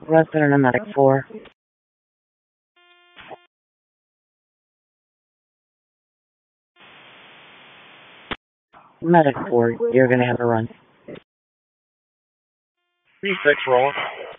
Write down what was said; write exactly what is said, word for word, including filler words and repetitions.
Resident and Medic four. Medic four, you're gonna have a run. three six rolling.